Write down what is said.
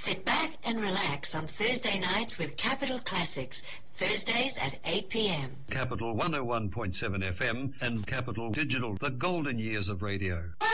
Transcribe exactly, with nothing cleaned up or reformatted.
Sit back and relax on Thursday nights with Capital Classics, Thursdays at eight p.m. Capital one oh one point seven F M and Capital Digital, the golden years of radio.